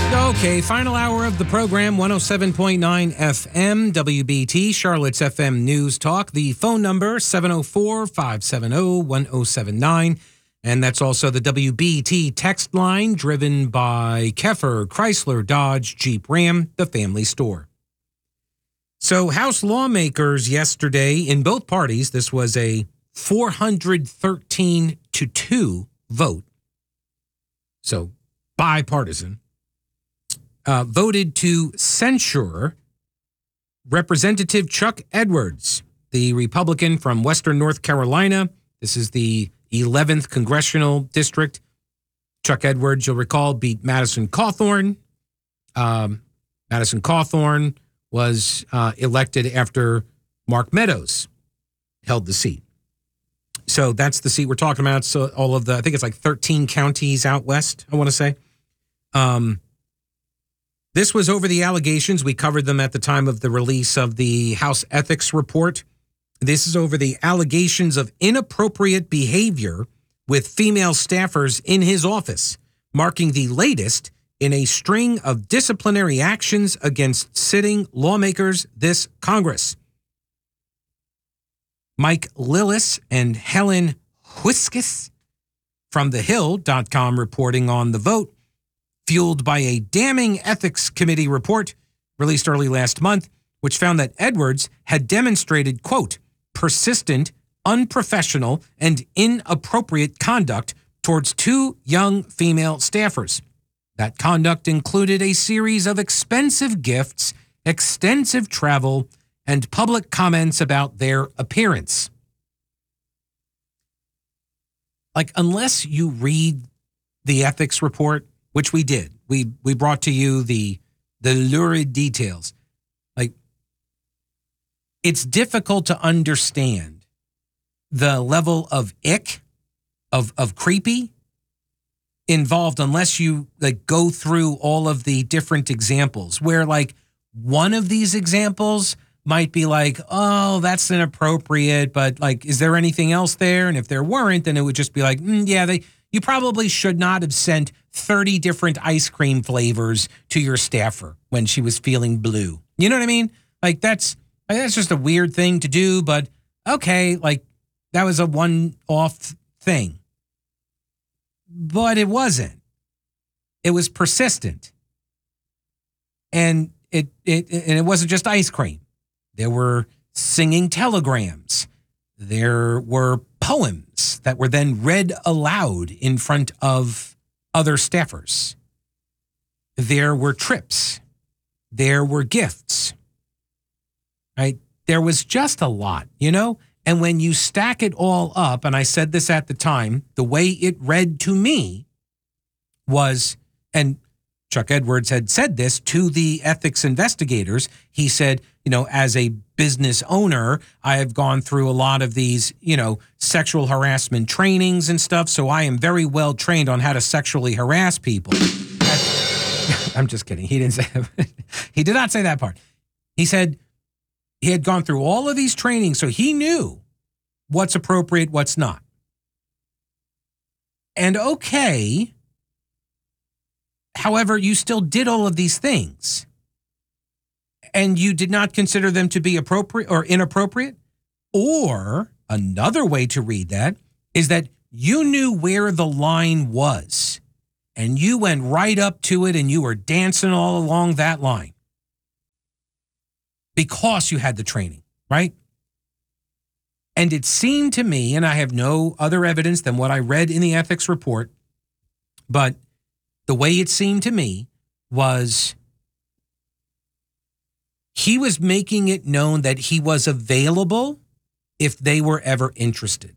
Okay, final hour of the program, 107.9 FM, WBT, Charlotte's FM News Talk. The phone number, 704-570-1079. And that's also the WBT text line, driven by Keffer, Chrysler, Dodge, Jeep, Ram, the family store. So House lawmakers yesterday, in both parties, this was a 413-2 vote. So bipartisan. Voted to censure Representative Chuck Edwards, the Republican from Western North Carolina. This is the 11th Congressional District. Chuck Edwards, you'll recall, beat Madison Cawthorn. Madison Cawthorn was elected after Mark Meadows held the seat. So that's the seat we're talking about. So all of the, I think it's like 13 counties out west, I want to say. This was over the allegations. We covered them at the time of the release of the House Ethics Report. This is over the allegations of inappropriate behavior with female staffers in his office, marking the latest in a string of disciplinary actions against sitting lawmakers this Congress. Mike Lillis and Helen Huskis from thehill.com reporting on the vote, fueled by a damning ethics committee report released early last month, which found that Edwards had demonstrated, quote, persistent, unprofessional, and inappropriate conduct towards two young female staffers. That conduct included a series of expensive gifts, extensive travel, and public comments about their appearance. Like, unless you read the ethics report, which we did. We brought to you the lurid details. Like, it's difficult to understand the level of ick, of creepy involved unless you like go through all of the different examples where like one of these examples might be like, oh, that's inappropriate, but like, is there anything else there? And if there weren't, then it would just be like, you probably should not have sent 30 different ice cream flavors to your staffer when she was feeling blue. You know what I mean? Like that's just a weird thing to do, but okay, like that was a one-off thing. But it wasn't. It was persistent. And it wasn't just ice cream. There were singing telegrams. There were poems that were then read aloud in front of other staffers. There were trips. There were gifts. Right? There was just a lot, you know? And when you stack it all up, and I said this at the time, the way it read to me was, and Chuck Edwards had said this to the ethics investigators. He said, as a business owner, I have gone through a lot of these, sexual harassment trainings and stuff. So I am very well trained on how to sexually harass people. I'm just kidding. He didn't say he did not say that part. He said he had gone through all of these trainings, so he knew what's appropriate, what's not. And okay, however, you still did all of these things, and you did not consider them to be appropriate or inappropriate. Or another way to read that is that you knew where the line was, and you went right up to it, and you were dancing all along that line because you had the training, right? And it seemed to me, and I have no other evidence than what I read in the ethics report, but the way it seemed to me was he was making it known that he was available if they were ever interested.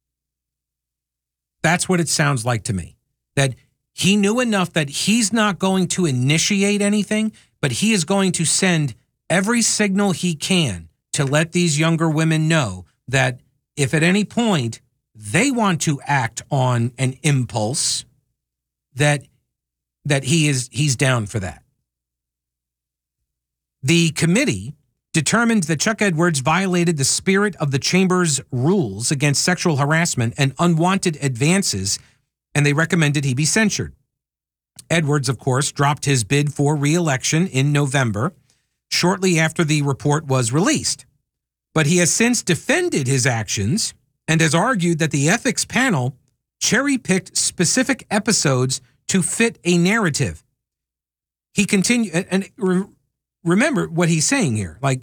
That's what it sounds like to me, that he knew enough that he's not going to initiate anything, but he is going to send every signal he can to let these younger women know that if at any point they want to act on an impulse, that he's down for that. The committee determined that Chuck Edwards violated the spirit of the chamber's rules against sexual harassment and unwanted advances, and they recommended he be censured. Edwards, of course, dropped his bid for re-election in November, shortly after the report was released. But he has since defended his actions and has argued that the ethics panel cherry-picked specific episodes to fit a narrative. He continued, and remember what he's saying here, like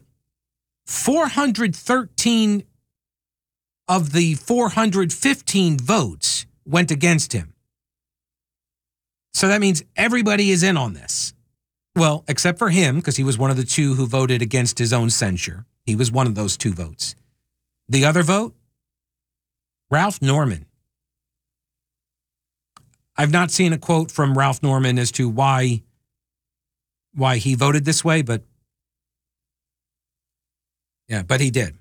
413 of the 415 votes went against him. So that means everybody is in on this. Well, except for him, because he was one of the two who voted against his own censure. He was one of those two votes. The other vote, Ralph Norman. I've not seen a quote from Ralph Norman as to why he voted this way, but he did.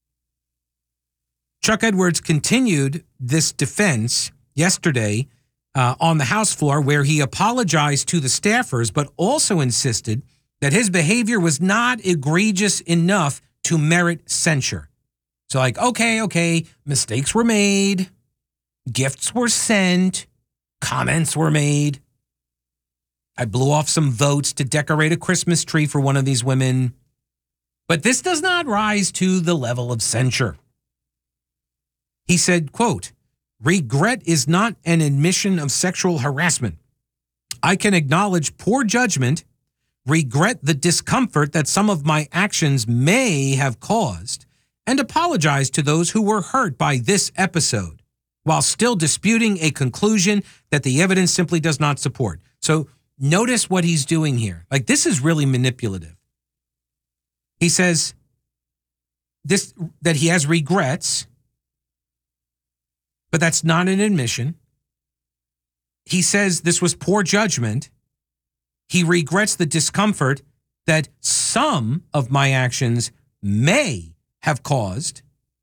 Chuck Edwards continued this defense yesterday on the House floor, where he apologized to the staffers, but also insisted that his behavior was not egregious enough to merit censure. So like, okay, mistakes were made, gifts were sent, comments were made. I blew off some votes to decorate a Christmas tree for one of these women. But this does not rise to the level of censure. He said, quote, "Regret is not an admission of sexual harassment. I can acknowledge poor judgment, regret the discomfort that some of my actions may have caused, and apologize to those who were hurt by this episode, while still disputing a conclusion that the evidence simply does not support." So notice what he's doing here. Like, this is really manipulative. He says that he has regrets, but that's not an admission. He says this was poor judgment. He regrets the discomfort that some of my actions may have caused.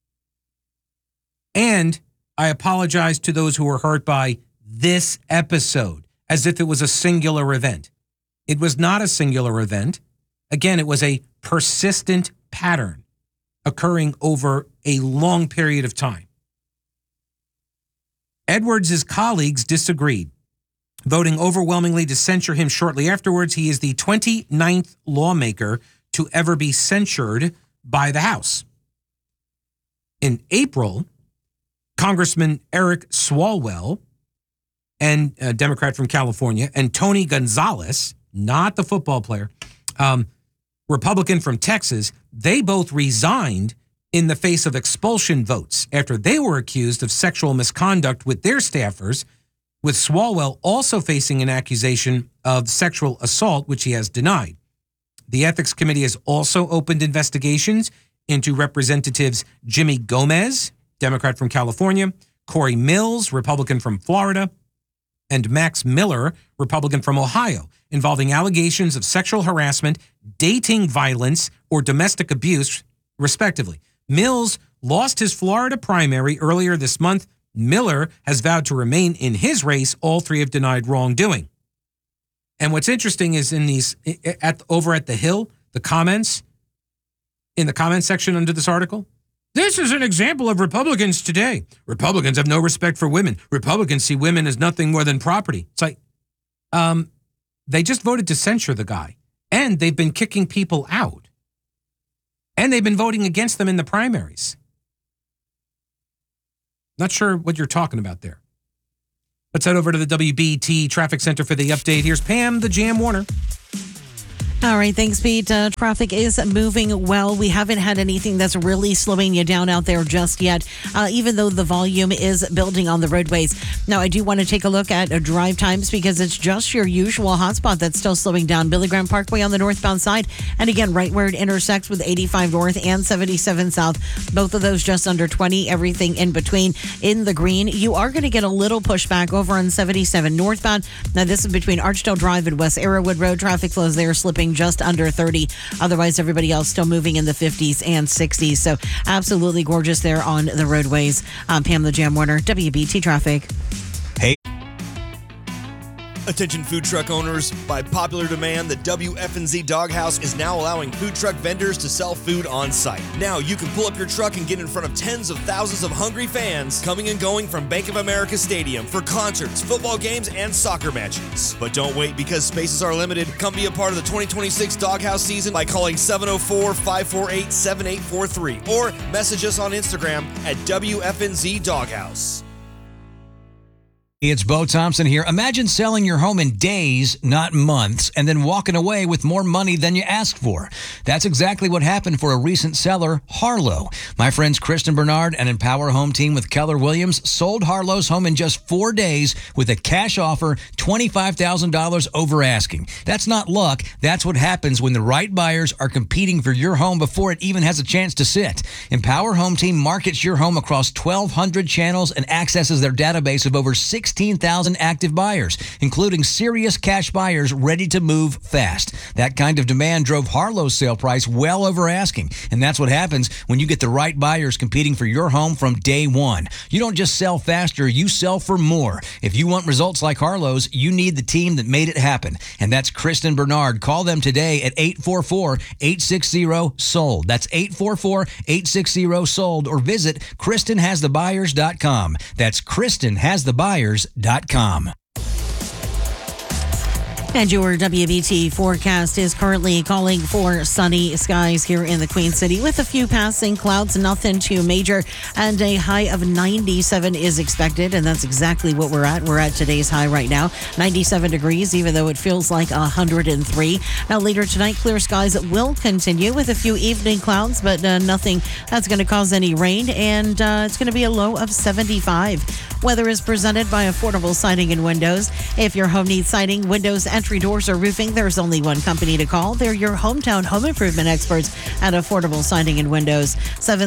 And I apologize to those who were hurt by this episode, as if it was a singular event. It was not a singular event. Again, it was a persistent pattern occurring over a long period of time. Edwards' colleagues disagreed, voting overwhelmingly to censure him shortly afterwards. He is the 29th lawmaker to ever be censured by the House. In April, Congressman Eric Swalwell, and a Democrat from California, and Tony Gonzalez, not the football player, Republican from Texas, they both resigned in the face of expulsion votes after they were accused of sexual misconduct with their staffers, with Swalwell also facing an accusation of sexual assault, which he has denied. The Ethics Committee has also opened investigations into Representatives Jimmy Gomez, Democrat from California, Corey Mills, Republican from Florida, and Max Miller, Republican from Ohio, involving allegations of sexual harassment, dating violence, or domestic abuse, respectively. Mills lost his Florida primary earlier this month. Miller has vowed to remain in his race. All three have denied wrongdoing. And what's interesting is over at The Hill, the comments, in the comment section under this article, "This is an example of Republicans today. Republicans have no respect for women. Republicans see women as nothing more than property." It's like, they just voted to censure the guy, and they've been kicking people out, and they've been voting against them in the primaries. Not sure what you're talking about there. Let's head over to the WBT Traffic Center for the update. Here's Pam, the Jam Warner. All right, thanks, Pete. Traffic is moving well. We haven't had anything that's really slowing you down out there just yet, even though the volume is building on the roadways. Now, I do want to take a look at drive times because it's just your usual hotspot that's still slowing down. Billy Graham Parkway on the northbound side, and again, right where it intersects with 85 North and 77 South. Both of those just under 20, everything in between in the green. You are going to get a little pushback over on 77 northbound. Now, this is between Archdale Drive and West Arrowwood Road. Traffic flows there slipping just under 30. Otherwise, everybody else still moving in the 50s and 60s. So absolutely gorgeous there on the roadways. I'm Pam the Jam Warner, WBT Traffic. Hey. Attention food truck owners, by popular demand, the WFNZ Doghouse is now allowing food truck vendors to sell food on site. Now you can pull up your truck and get in front of tens of thousands of hungry fans coming and going from Bank of America Stadium for concerts, football games, and soccer matches. But don't wait, because spaces are limited. Come be a part of the 2026 Doghouse season by calling 704-548-7843 or message us on Instagram at WFNZ Doghouse. It's Bo Thompson here. Imagine selling your home in days, not months, and then walking away with more money than you asked for. That's exactly what happened for a recent seller, Harlow. My friends Kristen Bernard and Empower Home Team with Keller Williams sold Harlow's home in just 4 days with a cash offer, $25,000 over asking. That's not luck. That's what happens when the right buyers are competing for your home before it even has a chance to sit. Empower Home Team markets your home across 1,200 channels and accesses their database of over 16,000 active buyers, including serious cash buyers ready to move fast. That kind of demand drove Harlow's sale price well over asking, and that's what happens when you get the right buyers competing for your home from day one. You don't just sell faster, you sell for more. If you want results like Harlow's, you need the team that made it happen, and that's Kristen Bernard. Call them today at 844-860-SOLD. That's 844-860-SOLD, or visit KristenHasTheBuyers.com. That's KristenHasTheBuyers.com. And your WBT forecast is currently calling for sunny skies here in the Queen City with a few passing clouds, nothing too major, and a high of 97 is expected, and that's exactly what we're at. We're at today's high right now, 97 degrees, even though it feels like 103. Now later tonight, clear skies will continue with a few evening clouds, but nothing that's going to cause any rain, and it's going to be a low of 75. Weather is presented by Affordable Siding and Windows. If your home needs siding, windows, entry doors, or roofing, there's only one company to call. They're your hometown home improvement experts at Affordable Siding and Windows.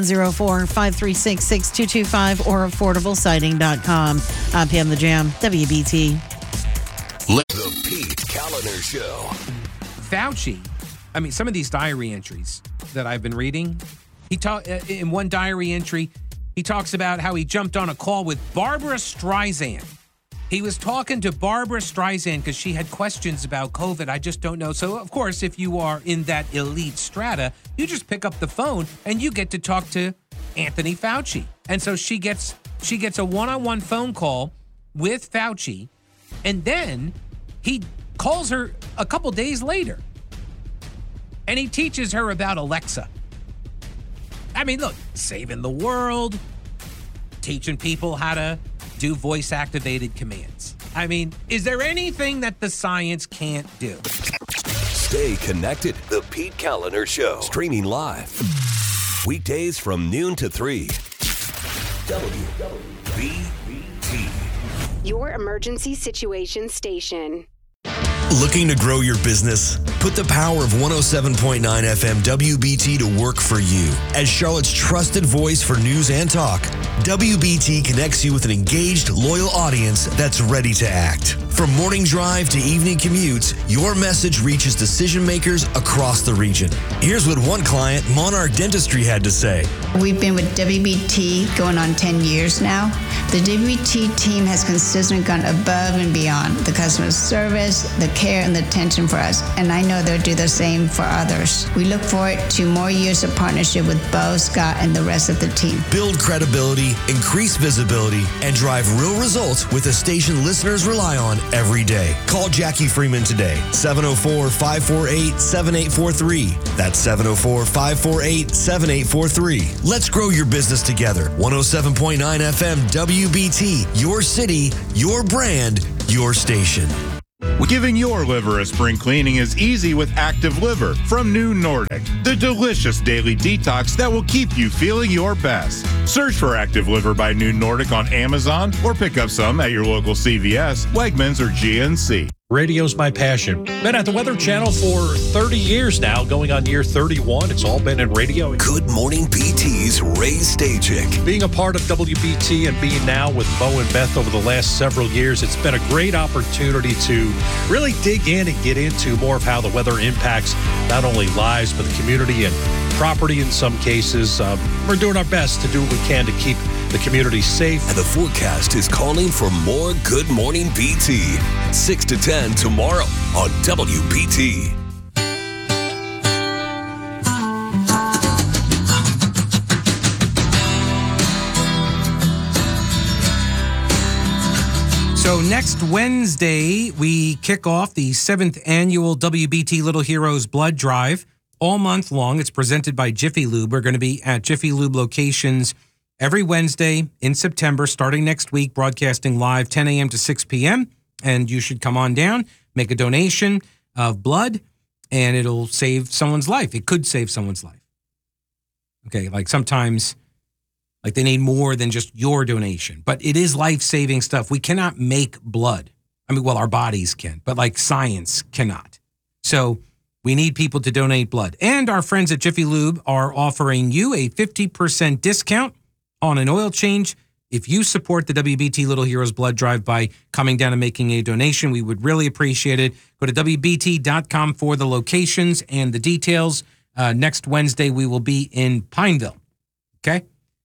704-536-6225 or affordablesiding.com. I'm Pam the Jam, WBT. The Pete Kaliner Show. Fauci, I mean, some of these diary entries that I've been reading, in one diary entry, he talks about how he jumped on a call with Barbara Streisand. He was talking to Barbara Streisand because she had questions about COVID. I just don't know. So, of course, if you are in that elite strata, you just pick up the phone and you get to talk to Anthony Fauci. And so she gets a one-on-one phone call with Fauci, and then he calls her a couple days later, and he teaches her about Alexa. I mean, look, saving the world, teaching people how to do voice-activated commands. I mean, is there anything that the science can't do? Stay connected. The Pete Kaliner Show. Streaming live. Weekdays from noon to 3. WBT. Your emergency situation station. Looking to grow your business? Put the power of 107.9 FM WBT to work for you. As Charlotte's trusted voice for news and talk, WBT connects you with an engaged, loyal audience that's ready to act. From morning drive to evening commutes, your message reaches decision makers across the region. Here's what one client, Monarch Dentistry, had to say. We've been with WBT going on 10 years now. The WBT team has consistently gone above and beyond the customer service, the care, and the attention for us, and I know they'll do the same for others. We look forward to more years of partnership with Bo, Scott, and the rest of the team. Build credibility, increase visibility, and drive real results with a station listeners rely on every day. Call Jackie Freeman today, 704-548-7843. That's 704-548-7843. Let's grow your business together. 107.9 FM WBT, your city, your brand, your station. Giving your liver a spring cleaning is easy with Active Liver from New Nordic, the delicious daily detox that will keep you feeling your best. Search for Active Liver by New Nordic on Amazon or pick up some at your local CVS, Wegmans, or GNC. Radio's my passion. Been at the Weather Channel for 30 years now, going on year 31. It's all been in radio. Good Morning PT's Ray Stajic. Being a part of WBT and being now with Bo and Beth over the last several years, it's been a great opportunity to really dig in and get into more of how the weather impacts not only lives, but the community and property in some cases. We're doing our best to do what we can to keep the community safe. And the forecast is calling for more Good Morning BT. 6 to 10 tomorrow on WBT. So next Wednesday, we kick off the 7th annual WBT Little Heroes Blood Drive. All month long, it's presented by Jiffy Lube. We're going to be at Jiffy Lube locations every Wednesday in September, starting next week, broadcasting live 10 a.m. to 6 p.m. And you should come on down, make a donation of blood, and it'll save someone's life. It could save someone's life. Okay, like sometimes... like they need more than just your donation, but it is life-saving stuff. We cannot make blood. I mean, well, our bodies can, but like science cannot. So we need people to donate blood. And our friends at Jiffy Lube are offering you a 50% discount on an oil change. If you support the WBT Little Heroes Blood Drive by coming down and making a donation, we would really appreciate it. Go to WBT.com for the locations and the details. Next Wednesday, we will be in Pineville. Okay?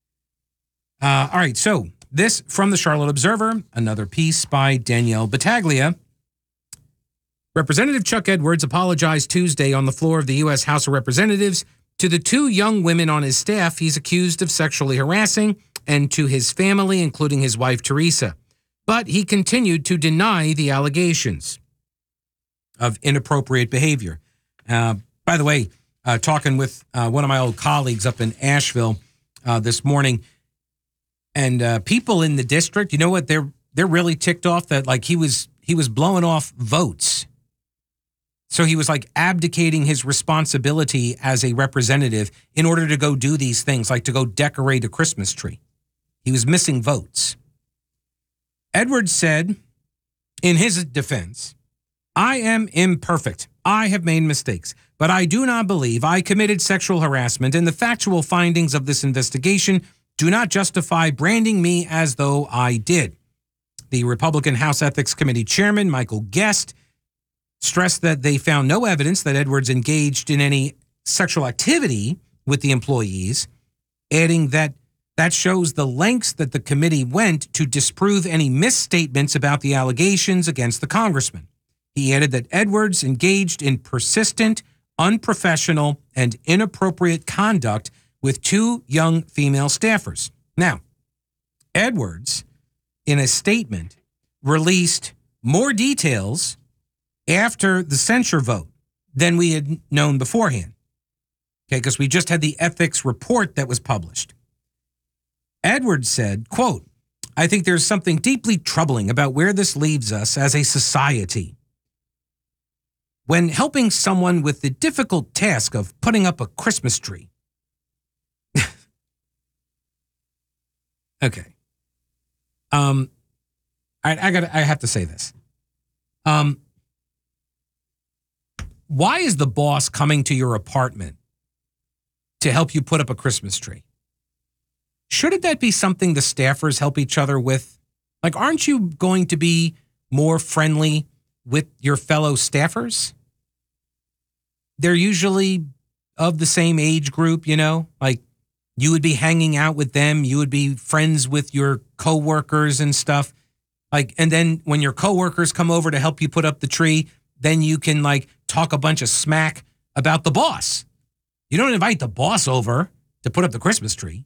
All right, so this from the Charlotte Observer, another piece by Danielle Battaglia. Representative Chuck Edwards apologized Tuesday on the floor of the U.S. House of Representatives to the 2 young women on his staff he's accused of sexually harassing and to his family, including his wife, Teresa. But he continued to deny the allegations of inappropriate behavior. By the way, talking with one of my old colleagues up in Asheville this morning, and people in the district, you know what? They're really ticked off that like he was blowing off votes. So he was like abdicating his responsibility as a representative in order to go do these things, like to go decorate a Christmas tree. He was missing votes. Edwards said, in his defense, "I am imperfect. I have made mistakes, but I do not believe I committed sexual harassment, and the factual findings of this investigation do not justify branding me as though I did." The Republican House Ethics Committee Chairman, Michael Guest, stressed that they found no evidence that Edwards engaged in any sexual activity with the employees, adding that shows the lengths that the committee went to disprove any misstatements about the allegations against the congressman. He added that Edwards engaged in persistent, unprofessional, and inappropriate conduct with 2 young female staffers. Now, Edwards, in a statement, released more details after the censure vote than we had known beforehand. Okay, because we just had the ethics report that was published. Edwards said, quote, "I think there's something deeply troubling about where this leaves us as a society. When helping someone with the difficult task of putting up a Christmas tree." Okay. I have to say this. Why is the boss coming to your apartment to help you put up a Christmas tree? Shouldn't that be something the staffers help each other with? Like, aren't you going to be more friendly with your fellow staffers? They're usually of the same age group, you know? Like, you would be hanging out with them. You would be friends with your coworkers and stuff. Like, and then when your coworkers come over to help you put up the tree, then you can like talk a bunch of smack about the boss. You don't invite the boss over to put up the Christmas tree.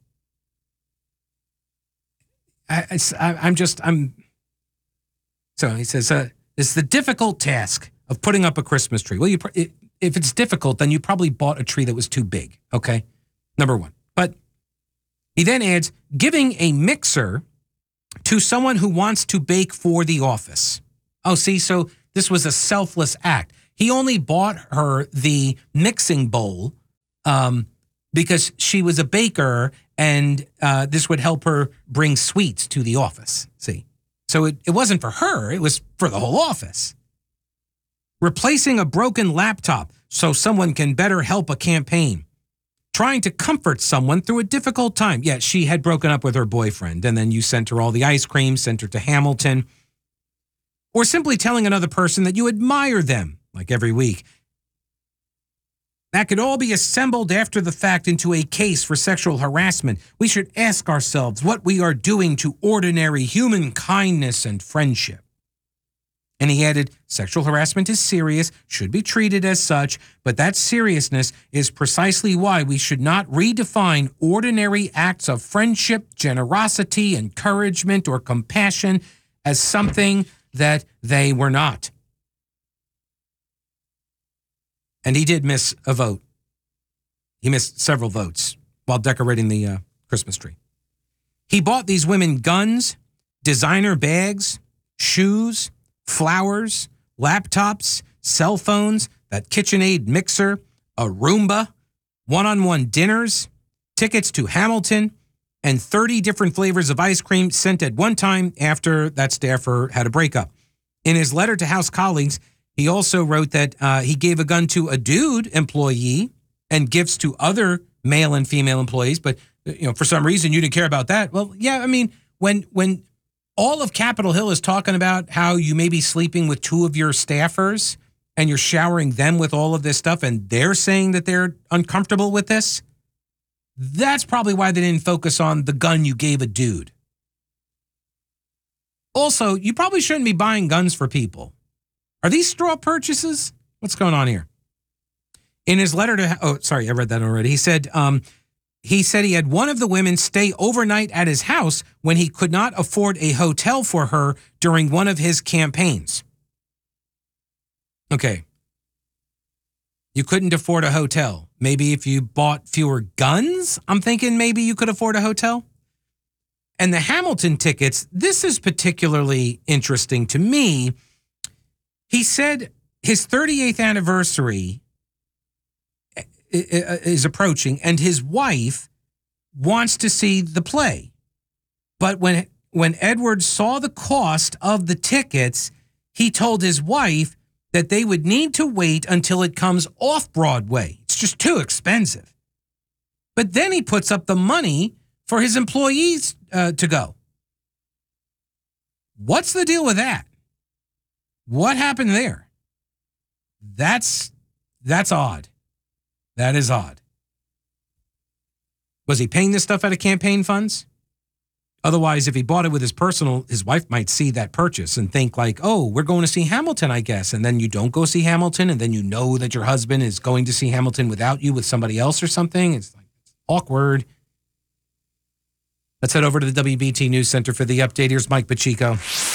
So he says, it's the difficult task of putting up a Christmas tree. Well, if it's difficult, then you probably bought a tree that was too big. Okay. Number one. But he then adds, giving a mixer to someone who wants to bake for the office. Oh, see, so this was a selfless act. He only bought her the mixing bowl because she was a baker and this would help her bring sweets to the office. See, so it wasn't for her. It was for the whole office. Replacing a broken laptop so someone can better help a campaign. Trying to comfort someone through a difficult time. Yeah, she had broken up with her boyfriend, and then you sent her all the ice cream, sent her to Hamilton. Or simply telling another person that you admire them, like every week. that could all be assembled after the fact into a case for sexual harassment. We should ask ourselves what we are doing to ordinary human kindness and friendship. And he added, sexual harassment is serious, should be treated as such, but that seriousness is precisely why we should not redefine ordinary acts of friendship, generosity, encouragement, or compassion as something that they were not. And he did miss a vote. He missed several votes while decorating the Christmas tree. He bought these women guns, designer bags, shoes, flowers, laptops, cell phones, that KitchenAid mixer, a Roomba, one-on-one dinners, tickets to Hamilton, and 30 different flavors of ice cream sent at one time after that staffer had a breakup. In his letter to House colleagues, he also wrote that he gave a gun to a dude employee and gifts to other male and female employees, but for some reason you didn't care about that. Well, yeah, I mean, when all of Capitol Hill is talking about how you may be sleeping with two of your staffers and you're showering them with all of this stuff and they're saying that they're uncomfortable with this, that's probably why they didn't focus on the gun you gave a dude. Also, you probably shouldn't be buying guns for people. Are these straw purchases? What's going on here? In his letter to, I read that already. He said he had one of the women stay overnight at his house when he could not afford a hotel for her during one of his campaigns. Okay. You couldn't afford a hotel. Maybe if you bought fewer guns, I'm thinking maybe you could afford a hotel. And the Hamilton tickets, this is particularly interesting to me. He said his 38th anniversary is approaching, and his wife wants to see the play. But when Edward saw the cost of the tickets, he told his wife that they would need to wait until it comes off Broadway. It's just too expensive. But then he puts up the money for his employees to go. What's the deal with that? What happened there? That's odd. That is odd. Was he paying this stuff out of campaign funds? Otherwise, if he bought it with his wife might see that purchase and think like, oh, we're going to see Hamilton, I guess. And then you don't go see Hamilton, and then you know that your husband is going to see Hamilton without you with somebody else or something. It's like awkward. Let's head over to the WBT News Center for the update. Here's Mike Pacheco.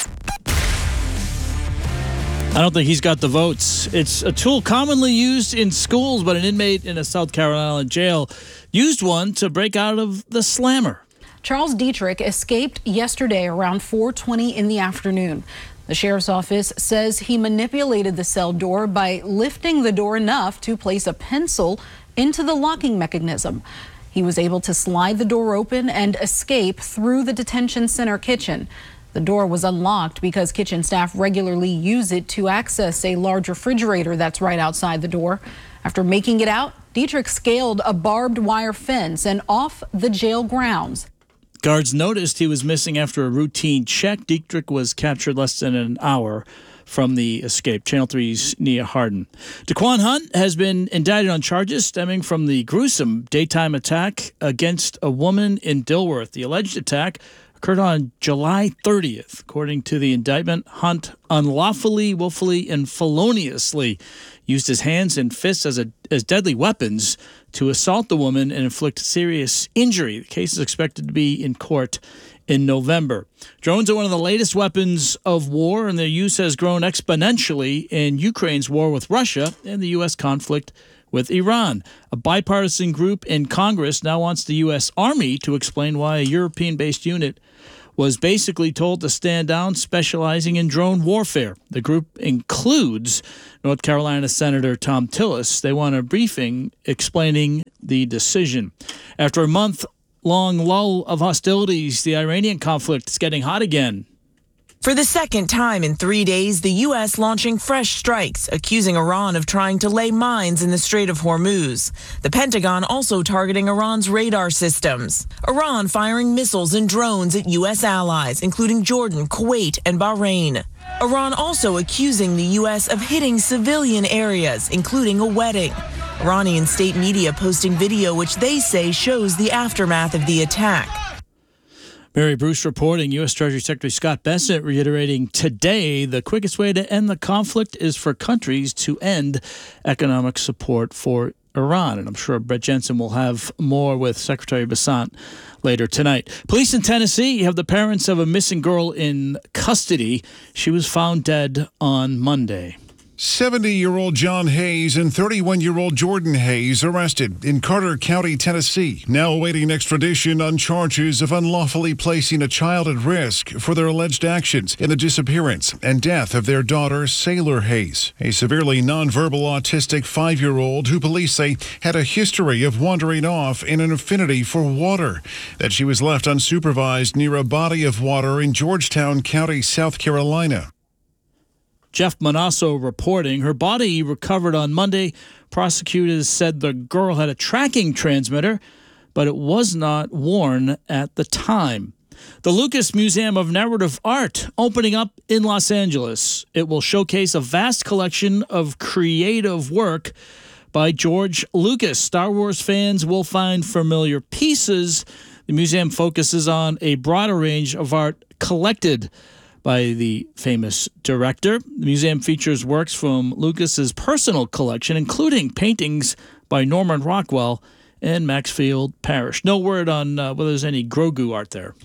I don't think he's got the votes. It's a tool commonly used in schools, but an inmate in a South Carolina jail used one to break out of the slammer. Charles Dietrich escaped yesterday around 4:20 in the afternoon. The sheriff's office says he manipulated the cell door by lifting the door enough to place a pencil into the locking mechanism. He was able to slide the door open and escape through the detention center kitchen. The door was unlocked because kitchen staff regularly use it to access a large refrigerator that's right outside the door. After making it out, Dietrich scaled a barbed wire fence and off the jail grounds. Guards noticed he was missing after a routine check. Dietrich was captured less than an hour from the escape. Channel 3's Nia Harden. Daquan Hunt has been indicted on charges stemming from the gruesome daytime attack against a woman in Dilworth. The alleged attack occurred on July 30th. According to the indictment, Hunt unlawfully, willfully, and feloniously used his hands and fists as deadly weapons to assault the woman and inflict serious injury. The case is expected to be in court in November. Drones are one of the latest weapons of war, and their use has grown exponentially in Ukraine's war with Russia and the U.S. conflict with Iran. A bipartisan group in Congress now wants the U.S. Army to explain why a European-based unit was basically told to stand down, specializing in drone warfare. The group includes North Carolina Senator Thom Tillis. They want a briefing explaining the decision. After a month-long lull of hostilities, the Iranian conflict is getting hot again. For the second time in 3 days, the U.S. launching fresh strikes, accusing Iran of trying to lay mines in the Strait of Hormuz. The Pentagon also targeting Iran's radar systems. Iran firing missiles and drones at U.S. allies, including Jordan, Kuwait, and Bahrain. Iran also accusing the U.S. of hitting civilian areas, including a wedding. Iranian state media posting video which they say shows the aftermath of the attack. Mary Bruce reporting. U.S. Treasury Secretary Scott Bessent reiterating today the quickest way to end the conflict is for countries to end economic support for Iran. And I'm sure Brett Jensen will have more with Secretary Bessent later tonight. Police in Tennessee have the parents of a missing girl in custody. She was found dead on Monday. 70-year-old John Hayes and 31-year-old Jordan Hayes arrested in Carter County, Tennessee, now awaiting extradition on charges of unlawfully placing a child at risk for their alleged actions in the disappearance and death of their daughter, Sailor Hayes, a severely nonverbal autistic 5-year-old who police say had a history of wandering off in an affinity for water, that she was left unsupervised near a body of water in Georgetown County, South Carolina. Jeff Manasso reporting. Her body recovered on Monday. Prosecutors said the girl had a tracking transmitter, but it was not worn at the time. The Lucas Museum of Narrative Art opening up in Los Angeles. It will showcase a vast collection of creative work by George Lucas. Star Wars fans will find familiar pieces. The museum focuses on a broader range of art collected by the famous director. The museum features works from Lucas's personal collection, including paintings by Norman Rockwell and Maxfield Parrish. No word on whether there's any Grogu art there.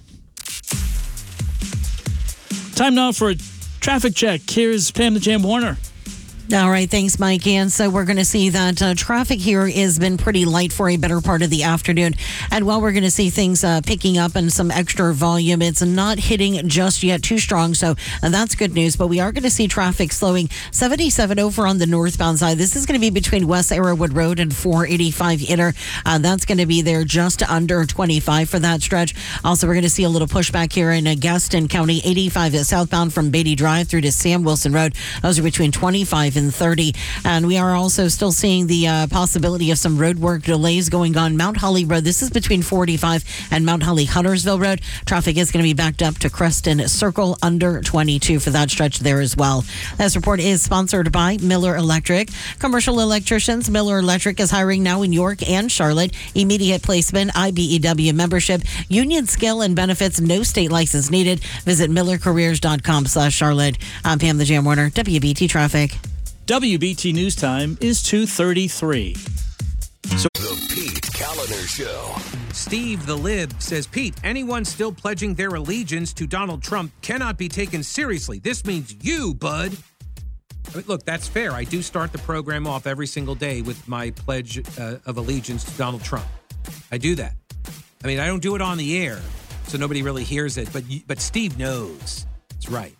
Time now for a traffic check. Here's Pam the Jam Warner. All right, thanks, Mike. And so we're going to see that traffic here has been pretty light for a better part of the afternoon. And while we're going to see things picking up and some extra volume, it's not hitting just yet too strong. So that's good news. But we are going to see traffic slowing 77 over on the northbound side. This is going to be between West Arrowwood Road and 485 Inner. That's going to be there just under 25 for that stretch. Also, we're going to see a little pushback here in Gaston County, 85 southbound from Beatty Drive through to Sam Wilson Road. Those are between 25 and 30. And we are also still seeing the possibility of some road work delays going on Mount Holly Road. This is between 45 and Mount Holly Huntersville Road. Traffic is going to be backed up to Creston Circle under 22 for that stretch there as well. This report is sponsored by Miller Electric. Commercial electricians, Miller Electric is hiring now in York and Charlotte. Immediate placement, IBEW membership, union skill and benefits, no state license needed. Visit millercareers.com/Charlotte. I'm Pam the Jam Warner, WBT Traffic. WBT News Time is 2:33. The Pete Kaliner Show. Steve the Lib says, Pete, anyone still pledging their allegiance to Donald Trump cannot be taken seriously. This means you, bud. I mean, look, that's fair. I do start the program off every single day with my pledge of allegiance to Donald Trump. I do that. I mean, I don't do it on the air, so nobody really hears it, but Steve knows. That's right.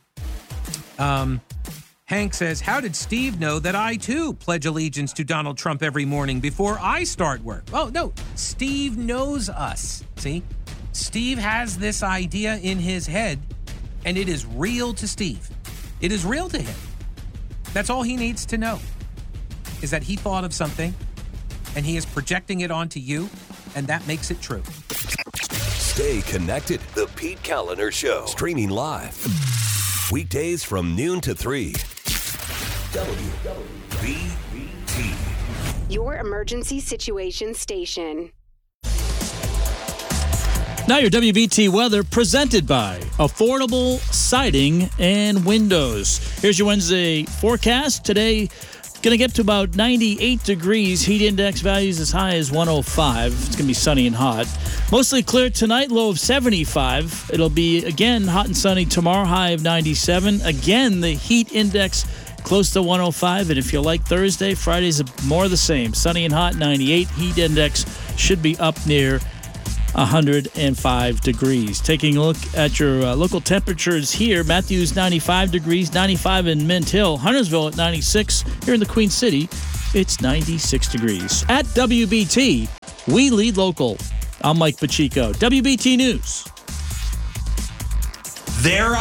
Hank says, how did Steve know that I, too, pledge allegiance to Donald Trump every morning before I start work? Oh, no. Steve knows us. See? Steve has this idea in his head, and it is real to Steve. It is real to him. That's all he needs to know, is that he thought of something, and he is projecting it onto you, and that makes it true. Stay connected. The Pete Kaliner Show. Streaming live. Weekdays from noon to 3. WBT. Your emergency situation station. Now your WBT weather presented by Affordable Siding and Windows. Here's your Wednesday forecast. Today, going to get to about 98 degrees. Heat index values as high as 105. It's going to be sunny and hot. Mostly clear tonight, low of 75. It'll be, again, hot and sunny tomorrow, high of 97. Again, the heat index close to 105. And if you like Thursday, Friday's more of the same. Sunny and hot, 98. Heat index should be up near 105 degrees. Taking a look at your local temperatures here. Matthews 95 degrees, 95 in Mint Hill. Huntersville at 96. Here in the Queen City, it's 96 degrees. At WBT, we lead local. I'm Mike Pacheco. WBT News. There